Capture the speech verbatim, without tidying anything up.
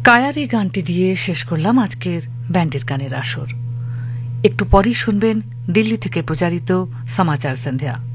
Keir এই গানটি দিয়ে শেষ করলাম আজকের ব্যান্ডের গানের আসর। একটু পরেই শুনবেন দিল্লি থেকে প্রচারিত সমাচার সন্ধ্যা।